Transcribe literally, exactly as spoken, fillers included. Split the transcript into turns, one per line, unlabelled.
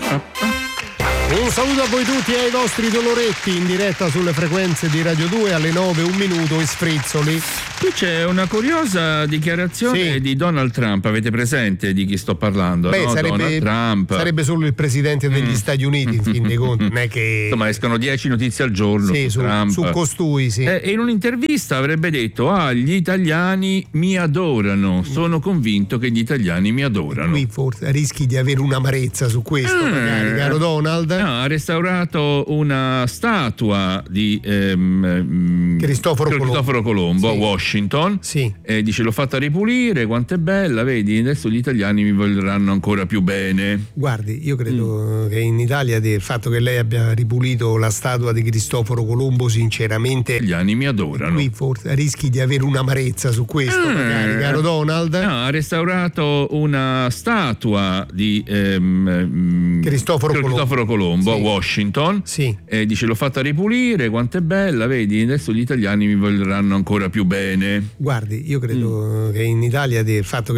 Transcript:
Un saluto a voi tutti e ai vostri Doloretti in diretta sulle frequenze di Radio due alle nove, un minuto e sfrizzoli.
Qui c'è una curiosa dichiarazione
Sì.
di Donald Trump, avete presente di chi sto parlando?
Beh,
no?
sarebbe,
Donald Trump.
sarebbe solo il presidente degli
Mm.
Stati Uniti, in fin dei conti, non è che...
Insomma, escono dieci notizie al giorno
Sì,
su
su,
Trump.
su costui, sì.
Eh, e in un'intervista avrebbe detto: ah, gli italiani mi adorano, sono convinto che gli italiani mi adorano.
Qui forse rischi di avere un'amarezza su questo,
Eh.
magari, caro Donald.
No, ha restaurato una statua di ehm,
Cristoforo Colombo.
Cristoforo Colombo
Sì.
a Washington.
Sì.
E dice: l'ho fatta ripulire, quanto è bella, vedi, adesso gli italiani mi voleranno ancora più bene.
Guardi, io credo mm. che in Italia del fatto che lei abbia ripulito la statua di Cristoforo Colombo, sinceramente,
Gli italiani mi adorano.
qui forse rischi di avere un'amarezza su questo,
Eh.
magari, caro Donald.
No, ha restaurato una statua di ehm,
Cristoforo
Cristoforo Colombo
Sì.
a Washington.
Sì.
E dice: l'ho fatta ripulire, quanto è bella, vedi, adesso gli italiani mi voleranno ancora più bene.
Guardi, io credo che in Italia del fatto che